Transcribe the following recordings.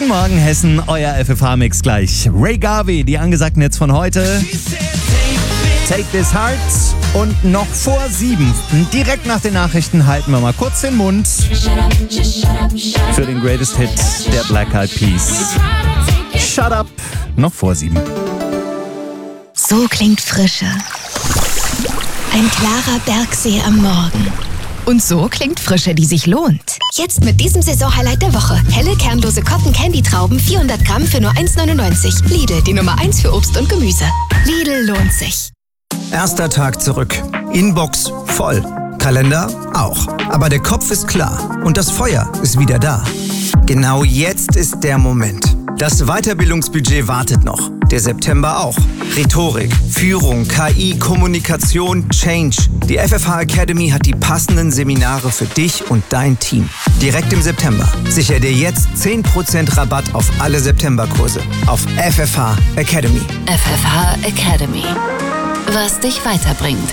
Guten Morgen Hessen, euer FFH-Mix gleich. Ray Garvey, die angesagten Hits von heute. Take This Heart und noch vor 7. Direkt nach den Nachrichten halten wir mal kurz den Mund für den Greatest Hit der Black Eyed Peas. Shut Up, noch vor 7. So klingt Frische. Ein klarer Bergsee am Morgen. Und so klingt Frische, die sich lohnt. Jetzt mit diesem Saisonhighlight der Woche. Helle, kernlose Cotton-Candy-Trauben, 400 Gramm für nur 1,99. Lidl, die Nummer 1 für Obst und Gemüse. Lidl lohnt sich. Erster Tag zurück. Inbox voll. Kalender auch. Aber der Kopf ist klar. Und das Feuer ist wieder da. Genau jetzt ist der Moment. Das Weiterbildungsbudget wartet noch. Der September auch. Rhetorik, Führung, KI, Kommunikation, Change. Die FFH Academy hat die passenden Seminare für dich und dein Team. Direkt im September. Sicher dir jetzt 10% Rabatt auf alle Septemberkurse. Auf FFH Academy. FFH Academy. Was dich weiterbringt.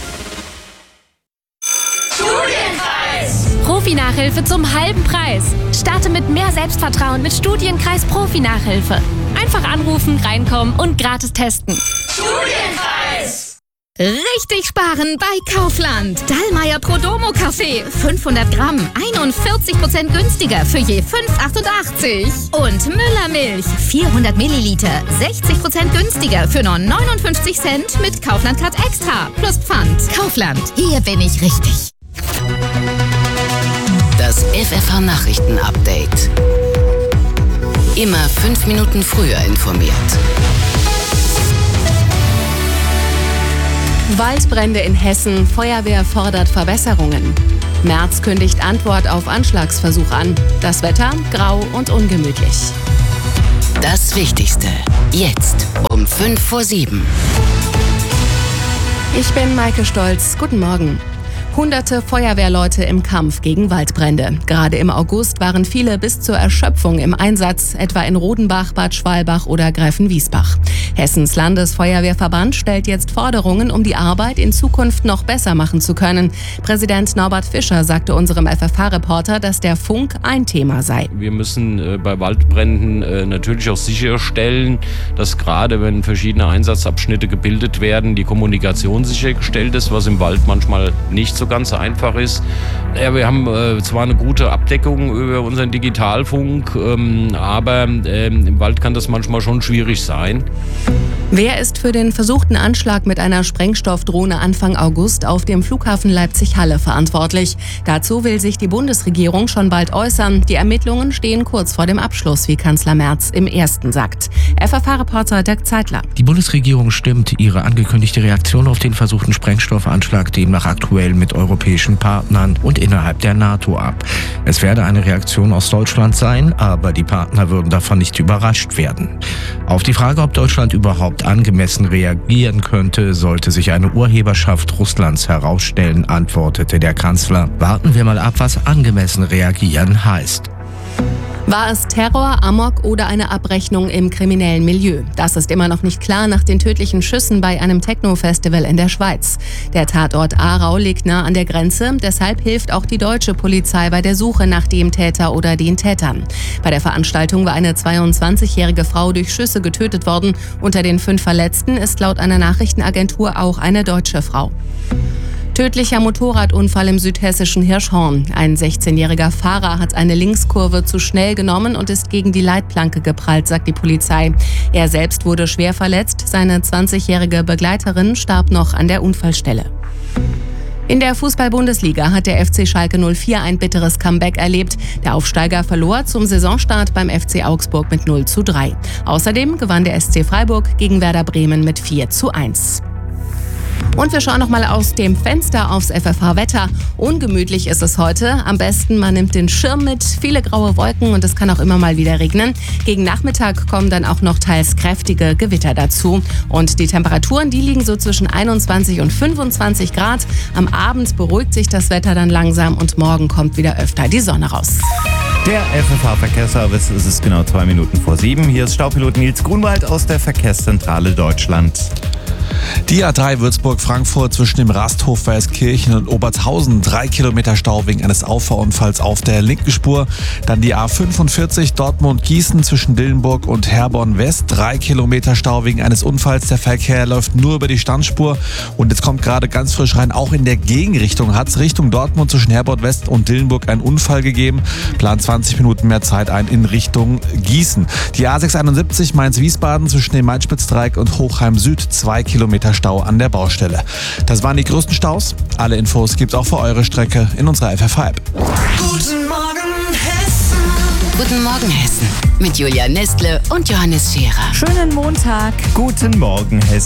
Profi-Nachhilfe zum halben Preis. Starte mit mehr Selbstvertrauen mit Studienkreis Profi-Nachhilfe. Einfach anrufen, reinkommen und gratis testen. Studienkreis! Richtig sparen bei Kaufland. Dallmayr Prodomo Kaffee. 500 Gramm, 41% günstiger für je 5,88. Und Müller Milch. 400 Milliliter, 60% günstiger für nur 59 Cent mit Kaufland Card Extra. Plus Pfand. Kaufland, hier bin ich richtig. Das FFH Nachrichten-Update. Immer 5 Minuten früher informiert. Waldbrände in Hessen. Feuerwehr fordert Verbesserungen. Merz kündigt Antwort auf Anschlagsversuch an. Das Wetter grau und ungemütlich. Das Wichtigste. Jetzt um 5 vor 7. Ich bin Maike Stolz. Guten Morgen. Hunderte Feuerwehrleute im Kampf gegen Waldbrände. Gerade im August waren viele bis zur Erschöpfung im Einsatz, etwa in Rodenbach, Bad Schwalbach oder Greifenwiesbach. Hessens Landesfeuerwehrverband stellt jetzt Forderungen, um die Arbeit in Zukunft noch besser machen zu können. Präsident Norbert Fischer sagte unserem FFH-Reporter, dass der Funk ein Thema sei. Wir müssen bei Waldbränden natürlich auch sicherstellen, dass gerade wenn verschiedene Einsatzabschnitte gebildet werden, die Kommunikation sichergestellt ist, was im Wald manchmal nicht so ganz einfach ist. Ja, wir haben zwar eine gute Abdeckung über unseren Digitalfunk, aber im Wald kann das manchmal schon schwierig sein. Wer ist für den versuchten Anschlag mit einer Sprengstoffdrohne Anfang August auf dem Flughafen Leipzig-Halle verantwortlich? Dazu will sich die Bundesregierung schon bald äußern. Die Ermittlungen stehen kurz vor dem Abschluss, wie Kanzler Merz im Ersten sagt. FFH-Reporter Dirk Zeitler. Die Bundesregierung stimmt ihre angekündigte Reaktion auf den versuchten Sprengstoffanschlag demnach aktuell mit europäischen Partnern und innerhalb der NATO ab. Es werde eine Reaktion aus Deutschland sein, aber die Partner würden davon nicht überrascht werden. Auf die Frage, ob Deutschland überhaupt angemessen reagieren könnte, sollte sich eine Urheberschaft Russlands herausstellen, antwortete der Kanzler. Warten wir mal ab, was angemessen reagieren heißt. War es Terror, Amok oder eine Abrechnung im kriminellen Milieu? Das ist immer noch nicht klar nach den tödlichen Schüssen bei einem Techno-Festival in der Schweiz. Der Tatort Aarau liegt nah an der Grenze, deshalb hilft auch die deutsche Polizei bei der Suche nach dem Täter oder den Tätern. Bei der Veranstaltung war eine 22-jährige Frau durch Schüsse getötet worden. Unter den 5 Verletzten ist laut einer Nachrichtenagentur auch eine deutsche Frau. Tödlicher Motorradunfall im südhessischen Hirschhorn. Ein 16-jähriger Fahrer hat eine Linkskurve zu schnell genommen und ist gegen die Leitplanke geprallt, sagt die Polizei. Er selbst wurde schwer verletzt. Seine 20-jährige Begleiterin starb noch an der Unfallstelle. In der Fußball-Bundesliga hat der FC Schalke 04 ein bitteres Comeback erlebt. Der Aufsteiger verlor zum Saisonstart beim FC Augsburg mit 0:3. Außerdem gewann der SC Freiburg gegen Werder Bremen mit 4:1. Und wir schauen noch mal aus dem Fenster aufs FFH-Wetter. Ungemütlich ist es heute. Am besten, man nimmt den Schirm mit. Viele graue Wolken und es kann auch immer mal wieder regnen. Gegen Nachmittag kommen dann auch noch teils kräftige Gewitter dazu. Und die Temperaturen, die liegen so zwischen 21 und 25 Grad. Am Abend beruhigt sich das Wetter dann langsam und morgen kommt wieder öfter die Sonne raus. Der FFH-Verkehrsservice, es ist genau 2 Minuten vor 7. Hier ist Staupilot Nils Grunwald aus der Verkehrszentrale Deutschland. Die A3 Würzburg-Frankfurt zwischen dem Rasthof Weißkirchen und Obertshausen, 3 Kilometer Stau wegen eines Auffahrunfalls auf der linken Spur. Dann die A45 Dortmund-Gießen zwischen Dillenburg und Herborn West, 3 Kilometer Stau wegen eines Unfalls. Der Verkehr läuft nur über die Standspur. Und jetzt kommt gerade ganz frisch rein, auch in der Gegenrichtung hat es Richtung Dortmund zwischen Herborn West und Dillenburg einen Unfall gegeben. Plant 20 Minuten mehr Zeit ein in Richtung Gießen. Die A671 Mainz-Wiesbaden zwischen dem Main-Spitz-Dreieck und Hochheim Süd, 2 Kilometer Stau an der Baustelle. Das waren die größten Staus. Alle Infos gibt's auch für eure Strecke in unserer FFH-App. Guten Morgen Hessen. Guten Morgen Hessen mit Julia Nestle und Johannes Scherer. Schönen Montag. Guten Morgen, Hessen.